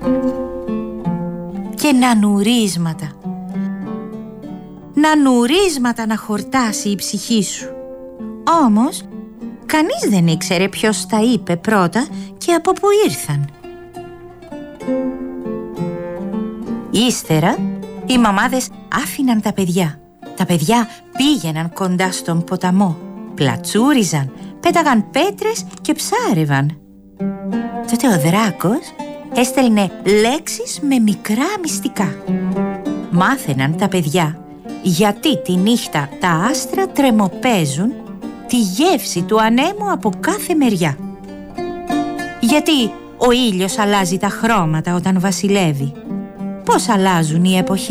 Και νανουρίσματα. Νανουρίσματα να χορτάσει η ψυχή σου. Όμως κανείς δεν ήξερε ποιος τα είπε πρώτα και από πού ήρθαν. Ύστερα οι μαμάδες άφηναν τα παιδιά. Τα παιδιά πήγαιναν κοντά στον ποταμό, πλατσούριζαν, πέταγαν πέτρες και ψάρευαν. Τότε ο δράκος έστελνε λέξεις με μικρά μυστικά. Μάθαιναν τα παιδιά γιατί τη νύχτα τα άστρα τρεμοπαίζουν τη γεύση του ανέμου από κάθε μεριά. Γιατί ο ήλιος αλλάζει τα χρώματα όταν βασιλεύει. Πώς αλλάζουν οι εποχές.